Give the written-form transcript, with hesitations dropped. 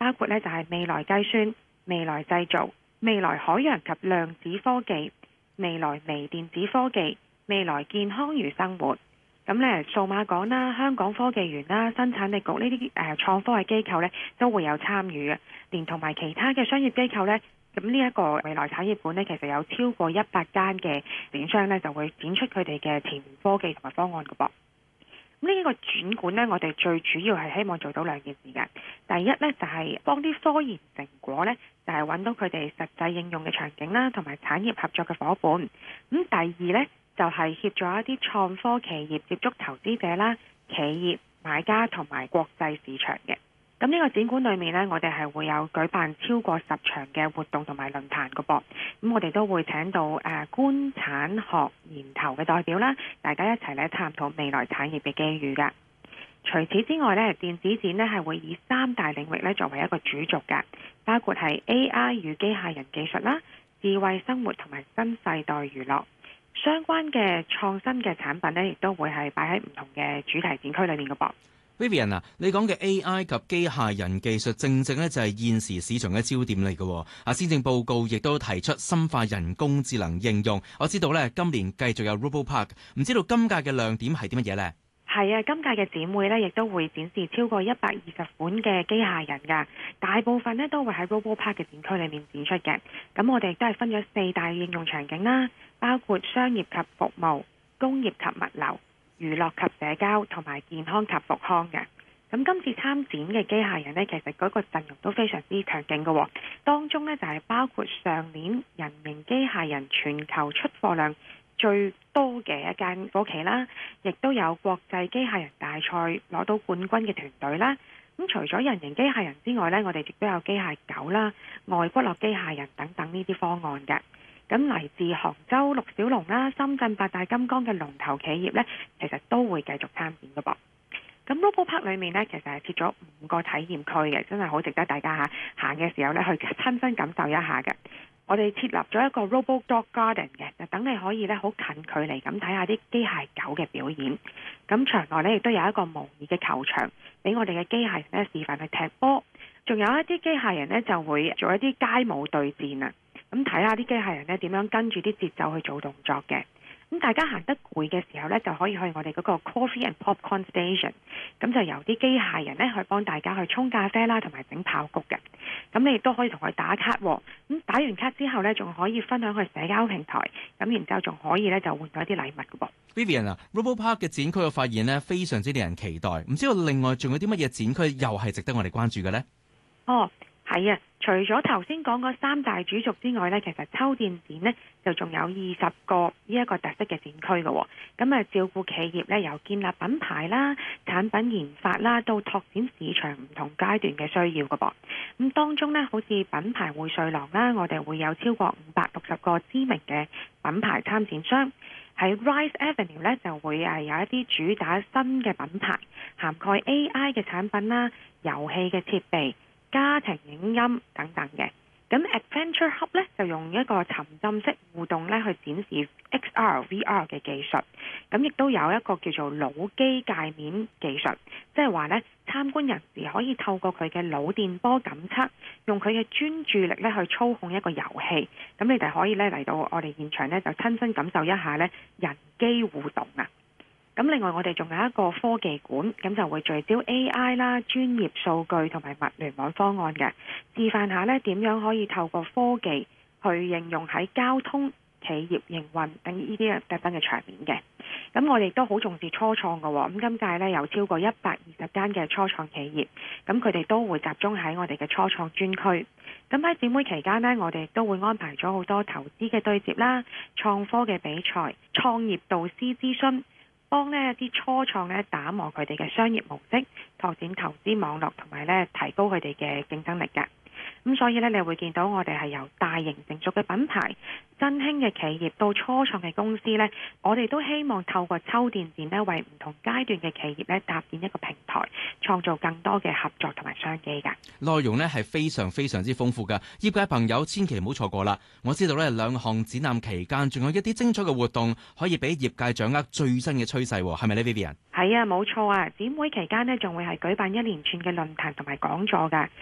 包括咧就係未來計算、未來製造、未來海洋及量子科技、未來微電子科技、未來健康與生活。咁咧，數碼港啦、香港科技園啦、生產力局呢啲創科嘅機構咧，都會有參與嘅，連同埋其他嘅商業機構咧。咁呢一個未來產業館咧，其實有超過100間嘅展商咧，就會展出佢哋嘅前沿科技同埋方案嘅噃。咁呢一個展館咧，我哋最主要係希望做到兩件事嘅。第一咧就係幫啲科研成果咧，就係揾到佢哋實際應用嘅場景啦，同埋產業合作嘅伙伴。咁第二咧，就係協助一啲創科企業接觸投資者啦、企業買家同埋國際市場嘅。咁呢個展館裏面呢，我哋係會有舉辦超過10場嘅活動同埋論壇嘅噃。咁我哋都會請到官產學研投嘅代表啦，大家一齊咧探討未來產業嘅機遇㗎。除此之外呢，電子展呢係會以3大領域咧作為一個主軸㗎，包括係 AI 與機械人技術啦、智慧生活同埋新世代娛樂。相關嘅創新嘅產品呢，亦都會係擺喺唔同嘅主題展區裏面嘅噃。 Vivian 啊，你講嘅 AI 及機械人技術，正正咧就係現時市場嘅焦點嚟嘅。施政報告亦都提出深化人工智能應用。我知道咧，今年繼續有 RoboPark， 唔知道今屆嘅亮點係啲乜嘢呢？ 係啊，今屆嘅展會呢，亦都會展示超過120款嘅機械人㗎，大部分呢都會喺 RoboPark 嘅展區裏面展出嘅。咁我哋亦都係分咗4大應用場景啦，包括商業及服務、工業及物流、娛樂及社交同埋健康及復康嘅。咁今次參展嘅機械人呢，其實嗰個陣容都非常之強勁嘅。當中呢，就係包括上年人形機械人全球出貨量最多嘅一間科企啦，亦都有國際機械人大賽攞到冠軍嘅團隊啦。咁除咗人形機械人之外呢，我哋亦都有機械狗啦、外骨骼機械人等等呢啲方案嘅。咁嚟自杭州陸小龍啦、深圳8大金剛嘅龍頭企業呢，其實都會繼續參展嘅噃。咁 RoboPark 裏面呢，其實係設咗5個體驗區嘅，真係好值得大家行嘅時候呢去親身感受一下嘅。我哋設立咗一個 Robo Dog Garden 嘅，就等你可以呢好近距離咁睇下啲機械狗嘅表演。咁場內呢，亦都有一個模擬嘅球場，俾我哋嘅機械人呢示範去踢波。仲有一啲機械人呢，就會做一啲街舞對戰啊！咁睇下啲機械人呢點樣跟住啲節奏去做動作嘅。咁大家行得攰嘅時候呢，就可以去我哋嗰個 Coffee and Popcorn Station， 咁就由啲機械人呢去幫大家去沖咖啡啦，同埋整爆谷嘅。咁你亦都可以同佢打卡喎。咁打完卡之後呢，仲可以分享去社交平台，咁然之後仲可以呢就換到一啲禮物嘅噃。 Vivian 啊， RoboPark 嘅展區嘅發現呢，非常之令人期待。唔知道另外仲有啲乜嘢展區又係值得我哋關注嘅呢？ 係啊，除咗頭先講嗰3大主軸之外呢，其實秋電展呢就仲有20個呢一個特色嘅展區嘅。咁照顧企業呢，由建立品牌啦、產品研發啦，到拓展市場唔同階段嘅需要嘅噃。咁當中呢，好似品牌匯萃廊啦，我哋會有超過560個知名嘅品牌參展商。喺 Rise Avenue 呢，就會有一啲主打新嘅品牌，涵蓋 AI 嘅產品啦、遊戲嘅設備、家庭影音等等嘅。咁 Adventure Hub 咧就用一個沉浸式互動咧去展示 XR、VR 嘅技術，咁亦都有一個叫做腦機界面技術，即係話咧參觀人士可以透過佢嘅腦電波感測，用佢嘅專注力咧去操控一個遊戲，咁你哋可以咧嚟到我哋現場咧就親身感受一下咧人機互動啊！咁另外我哋仲有一個科技館，咁就會聚焦 AI 啦、專業數據同埋物聯網方案嘅，示範下呢點樣可以透過科技去應用喺交通、企業營運等呢啲特登嘅場面嘅。咁我哋都好重視初創嘅，咁今屆呢有超過120間嘅初創企業，咁佢哋都會集中喺我哋嘅初創專區。咁喺展會期間呢，我哋亦都會安排咗好多投資嘅對接啦、創科嘅比賽、創業導師諮詢，幫呢啲初創呢打磨佢哋嘅商業模式，拓展投資網絡，同埋呢提高佢哋嘅競爭力嘅。咁所以呢，你會見到我哋係由大型成熟嘅品牌、新興嘅企業到初創嘅公司呢，我哋都希望透過秋電展呢，為唔同階段嘅企業呢搭建一個平台，創造更多嘅合作同埋商機㗎。 內容呢係非常非常之豐富㗎，業界朋友千祈唔好錯過啦！我知道呢兩項展覽期間仲有一啲精彩嘅活動，可以俾業界掌握最新嘅趨勢，係咪呢 Vivian？ 係啊，冇錯啊！展會期間呢，仲會係舉辦一連串嘅論壇同埋講座㗎。